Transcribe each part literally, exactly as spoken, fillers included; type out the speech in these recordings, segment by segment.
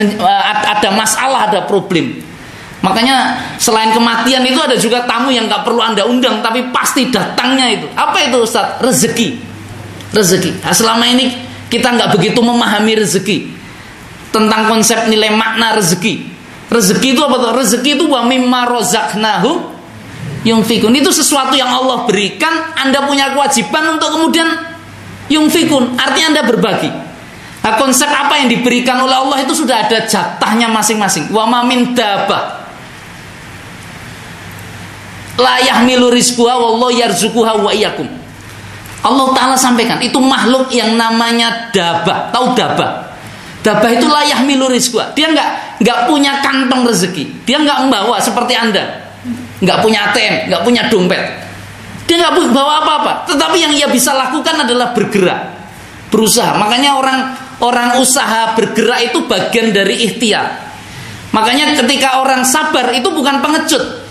ada masalah, ada problem. Makanya selain kematian itu ada juga tamu yang nggak perlu Anda undang, tapi pasti datangnya itu. Apa itu Ustaz? Rezeki. Rezeki. Nah, selama ini kita nggak begitu memahami rezeki, tentang konsep nilai makna rezeki. Rezeki itu apa tuh? Rezeki itu wa mimma razaqnahum yunfikun. Itu sesuatu yang Allah berikan, Anda punya kewajiban untuk kemudian yunfikun. Artinya Anda berbagi. Nah, konsep apa yang diberikan oleh Allah itu sudah ada jatahnya masing-masing. Wa ma min dabbah la yahmilu rizquha wallahu yarzuquha wa iyyakum. Allah Ta'ala sampaikan, itu makhluk yang namanya dabah. Tahu dabah? Dabah itu la yahmilu rizquha. Dia enggak enggak punya kantong rezeki. Dia enggak membawa seperti Anda. Enggak punya A T M, enggak punya dompet. Dia enggak bawa apa-apa. Tetapi yang ia bisa lakukan adalah bergerak, berusaha. Makanya orang orang usaha bergerak itu bagian dari ikhtiar. Makanya ketika orang sabar itu bukan pengecut.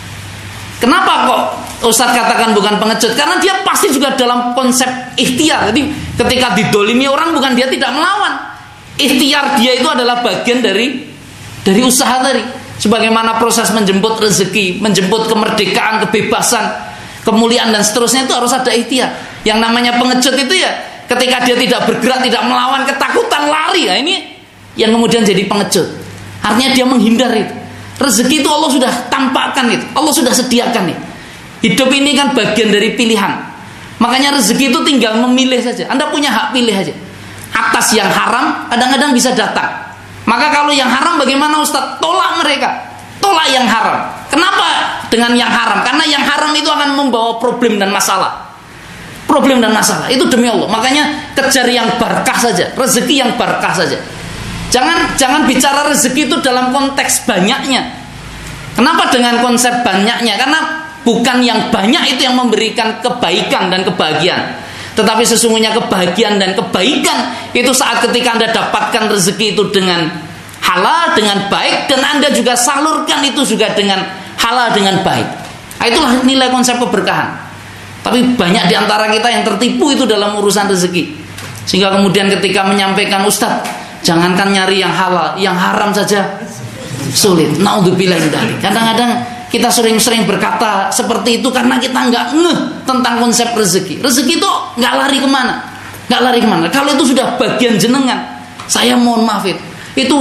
Kenapa kok Ustadz katakan bukan pengecut? Karena dia pasti juga dalam konsep ikhtiar. Jadi ketika didolimi orang, bukan dia tidak melawan. Ikhtiar dia itu adalah bagian dari dari usaha tadi. Sebagaimana proses menjemput rezeki, menjemput kemerdekaan, kebebasan, kemuliaan dan seterusnya itu harus ada ikhtiar. Yang namanya pengecut itu ya ketika dia tidak bergerak, tidak melawan, ketakutan, lari. Nah, ini yang kemudian jadi pengecut. Artinya dia menghindar itu. Rezeki itu Allah sudah tampakkan itu, Allah sudah sediakan itu. Hidup ini kan bagian dari pilihan. Makanya rezeki itu tinggal memilih saja. Anda punya hak pilih saja. Atas yang haram kadang-kadang bisa datang. Maka kalau yang haram bagaimana Ustaz? Tolak mereka. Tolak yang haram. Kenapa dengan yang haram? Karena yang haram itu akan membawa problem dan masalah. Problem dan masalah itu demi Allah. Makanya kejar yang barakah saja, rezeki yang barakah saja. Jangan jangan bicara rezeki itu dalam konteks banyaknya. Kenapa dengan konsep banyaknya? Karena bukan yang banyak itu yang memberikan kebaikan dan kebahagiaan. Tetapi sesungguhnya kebahagiaan dan kebaikan itu saat ketika Anda dapatkan rezeki itu dengan halal, dengan baik, dan Anda juga salurkan itu juga dengan halal, dengan baik. Nah, itulah nilai konsep keberkahan. Tapi banyak diantara kita yang tertipu itu dalam urusan rezeki. Sehingga kemudian ketika menyampaikan, Ustaz, jangankan nyari yang halal, yang haram saja sulit. Naudzubillah min dzalik. Kadang-kadang kita sering-sering berkata seperti itu karena kita nggak ngeh tentang konsep rezeki. Rezeki itu nggak lari kemana, nggak lari kemana. Kalau itu sudah bagian jenengan, saya mohon maaf itu, itu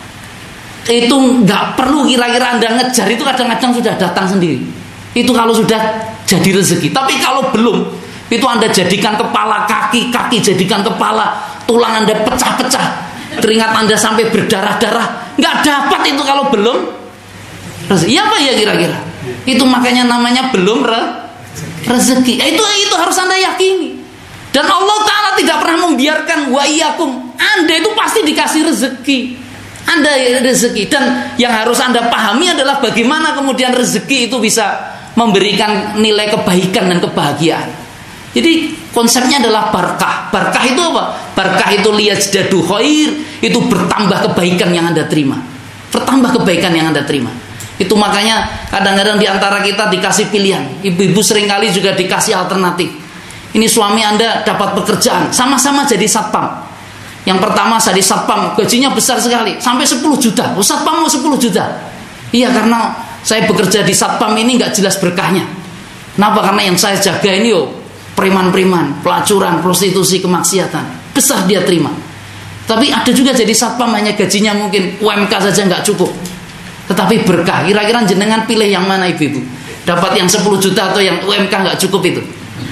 itu nggak perlu kira-kira Anda ngejar, itu kadang-kadang sudah datang sendiri. Itu kalau sudah jadi rezeki. Tapi kalau belum, itu Anda jadikan kepala kaki, kaki jadikan kepala, tulang Anda pecah-pecah, keringat Anda sampai berdarah-darah, nggak dapat itu kalau belum rezeki. Ya apa ya kira-kira? Itu makanya namanya belum re rezeki. Itu itu harus Anda yakini. Dan Allah Ta'ala tidak pernah membiarkan wa iyyakum. Anda itu pasti dikasih rezeki. Anda rezeki. Dan yang harus Anda pahami adalah bagaimana kemudian rezeki itu bisa memberikan nilai kebaikan dan kebahagiaan. Jadi konsepnya adalah barakah. Barakah itu apa? Barakah itu liyajdadu khair, itu bertambah kebaikan yang Anda terima. Bertambah kebaikan yang Anda terima. Itu makanya kadang-kadang diantara kita dikasih pilihan. Ibu-ibu seringkali juga dikasih alternatif. Ini suami Anda dapat pekerjaan, sama-sama jadi satpam. Yang pertama jadi satpam, gajinya besar sekali, sampai sepuluh juta. Oh, satpam mau sepuluh juta. Iya, karena saya bekerja di satpam ini nggak jelas berkahnya. Kenapa? Karena yang saya jaga ini yo preman-preman, pelacuran, prostitusi, kemaksiatan. Besar dia terima. Tapi ada juga jadi satpam hanya gajinya mungkin U M K saja nggak cukup. Tetapi berkah. Kira-kira jenengan pilih yang mana ibu-ibu? Dapat yang sepuluh juta atau yang U M K nggak cukup itu?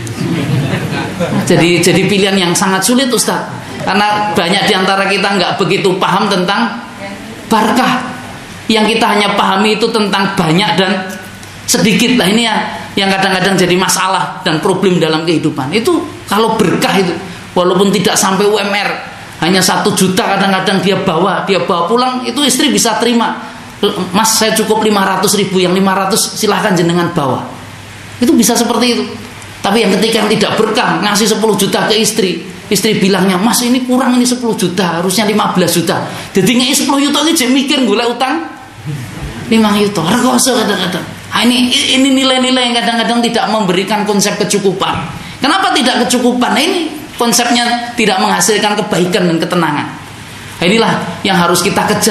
Jadi jadi pilihan yang sangat sulit, Ustaz. Karena banyak diantara kita nggak begitu paham tentang barakah. Yang kita hanya pahami itu tentang banyak dan sedikit. Lah ini ya yang kadang-kadang jadi masalah dan problem dalam kehidupan. Itu kalau berkah itu walaupun tidak sampai U M R, hanya satu juta kadang-kadang dia bawa, dia bawa pulang, itu istri bisa terima. Mas, saya cukup lima ratus ribu, yang lima ratus silahkan jenengan bawa. Itu bisa seperti itu. Tapi yang ketika yang tidak berkah, ngasih sepuluh juta ke istri, istri bilangnya, Mas ini kurang, ini sepuluh juta, harusnya lima belas juta. Jadi ngei sepuluh juta ini jadi mikir gula utang lima juta. Rekoso kadang-kadang. Nah, ini ini nilai-nilai yang kadang-kadang tidak memberikan konsep kecukupan. Kenapa tidak kecukupan? Nah, ini konsepnya tidak menghasilkan kebaikan dan ketenangan. Inilah yang harus kita kejar.